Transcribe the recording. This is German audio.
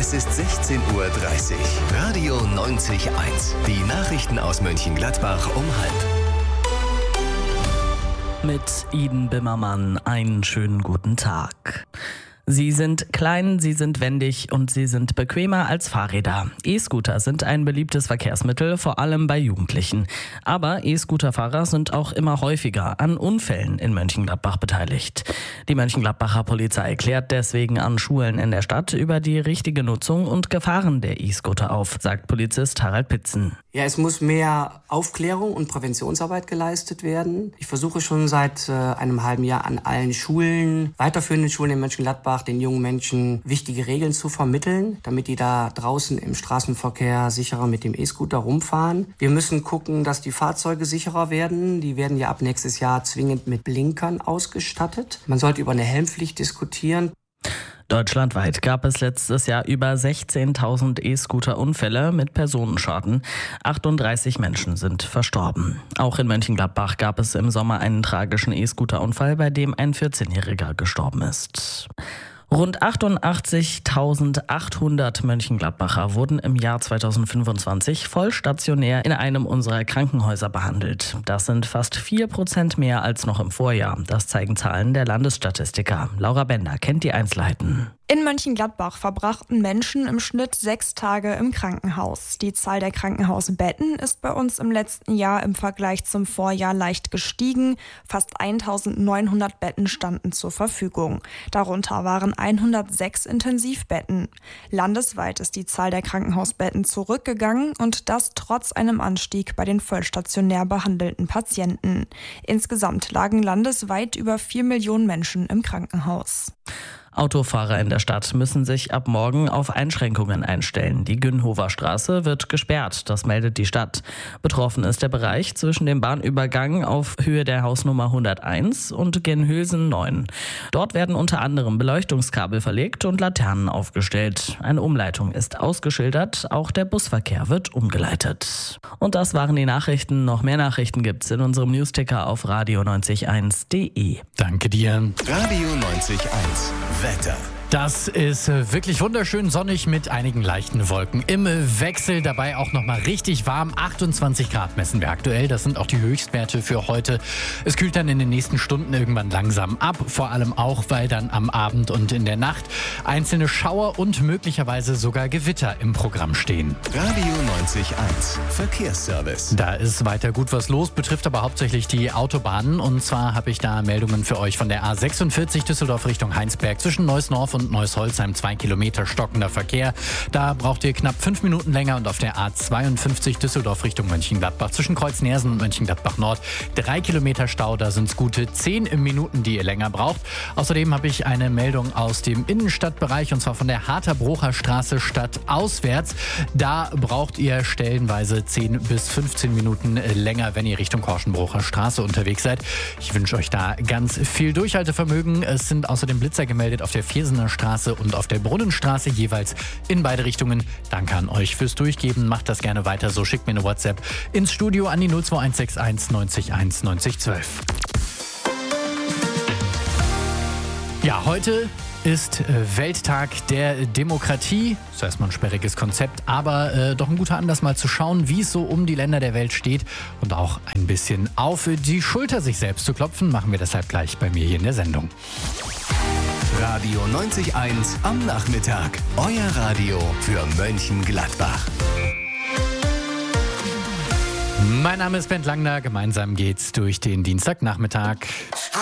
Es ist 16:30 Uhr. Radio 90.1. Die Nachrichten aus Mönchengladbach um 12:30. Mit Iden Bimmermann einen schönen guten Tag. Sie sind klein, sie sind wendig und sie sind bequemer als Fahrräder. E-Scooter sind ein beliebtes Verkehrsmittel, vor allem bei Jugendlichen. Aber E-Scooter-Fahrer sind auch immer häufiger an Unfällen in Mönchengladbach beteiligt. Die Mönchengladbacher Polizei klärt deswegen an Schulen in der Stadt über die richtige Nutzung und Gefahren der E-Scooter auf, sagt Polizist Harald Pitzen. Ja, es muss mehr Aufklärung und Präventionsarbeit geleistet werden. Ich versuche schon seit einem halben Jahr an allen Schulen, weiterführenden Schulen in Mönchengladbach, den jungen Menschen wichtige Regeln zu vermitteln, damit die da draußen im Straßenverkehr sicherer mit dem E-Scooter rumfahren. Wir müssen gucken, dass die Fahrzeuge sicherer werden. Die werden ja ab nächstes Jahr zwingend mit Blinkern ausgestattet. Man sollte über eine Helmpflicht diskutieren. Deutschlandweit gab es letztes Jahr über 16.000 E-Scooter-Unfälle mit Personenschaden. 38 Menschen sind verstorben. Auch in Mönchengladbach gab es im Sommer einen tragischen E-Scooter-Unfall, bei dem ein 14-Jähriger gestorben ist. Rund 88.800 Mönchengladbacher wurden im Jahr 2025 vollstationär in einem unserer Krankenhäuser behandelt. Das sind fast 4% mehr als noch im Vorjahr. Das zeigen Zahlen der Landesstatistiker. Laura Bender kennt die Einzelheiten. In Mönchengladbach verbrachten Menschen im Schnitt 6 Tage im Krankenhaus. Die Zahl der Krankenhausbetten ist bei uns im letzten Jahr im Vergleich zum Vorjahr leicht gestiegen. Fast 1.900 Betten standen zur Verfügung. Darunter waren 106 Intensivbetten. Landesweit ist die Zahl der Krankenhausbetten zurückgegangen und das trotz einem Anstieg bei den vollstationär behandelten Patienten. Insgesamt lagen landesweit über 4 Millionen Menschen im Krankenhaus. Autofahrer in der Stadt müssen sich ab morgen auf Einschränkungen einstellen. Die Günhofer Straße wird gesperrt, das meldet die Stadt. Betroffen ist der Bereich zwischen dem Bahnübergang auf Höhe der Hausnummer 101 und Genhösen 9. Dort werden unter anderem Beleuchtungskabel verlegt und Laternen aufgestellt. Eine Umleitung ist ausgeschildert, auch der Busverkehr wird umgeleitet. Und das waren die Nachrichten. Noch mehr Nachrichten gibt's in unserem Newsticker auf radio901.de. Danke dir. Radio 90.1. Wetter. Das ist wirklich wunderschön sonnig mit einigen leichten Wolken im Wechsel. Dabei auch nochmal richtig warm. 28 Grad messen wir aktuell. Das sind auch die Höchstwerte für heute. Es kühlt dann in den nächsten Stunden irgendwann langsam ab. Vor allem auch, weil dann am Abend und in der Nacht einzelne Schauer und möglicherweise sogar Gewitter im Programm stehen. Radio 90.1. Verkehrsservice. Da ist weiter gut was los, betrifft aber hauptsächlich die Autobahnen. Und zwar habe ich da Meldungen für euch von der A46 Düsseldorf Richtung Heinsberg zwischen Neuss-Norf und Neuss-Holzheim 2 Kilometer stockender Verkehr. Da braucht ihr knapp 5 Minuten länger und auf der A52 Düsseldorf Richtung Mönchengladbach zwischen Kreuz-Nersen und Mönchengladbach Nord 3 Kilometer Stau. Da sind es gute 10 Minuten, die ihr länger braucht. Außerdem habe ich eine Meldung aus dem Innenstadtbereich und zwar von der Harter-Brocher Straße stadtauswärts. Da braucht ihr stellenweise 10 bis 15 Minuten länger, wenn ihr Richtung Korschenbrocher Straße unterwegs seid. Ich wünsche euch da ganz viel Durchhaltevermögen. Es sind außerdem Blitzer gemeldet auf der Viersener Straße und auf der Brunnenstraße, jeweils in beide Richtungen. Danke an euch fürs Durchgeben. Macht das gerne weiter so. Schickt mir eine WhatsApp ins Studio an die 02161 90 1 90 12. Ja, heute ist Welttag der Demokratie. Das ist erstmal ein sperriges Konzept, aber doch ein guter Anlass mal zu schauen, wie es so um die Länder der Welt steht und auch ein bisschen auf die Schulter sich selbst zu klopfen. Machen wir deshalb gleich bei mir hier in der Sendung. Radio 90.1 am Nachmittag. Euer Radio für Mönchengladbach. Mein Name ist Bent Langner. Gemeinsam geht's durch den Dienstagnachmittag.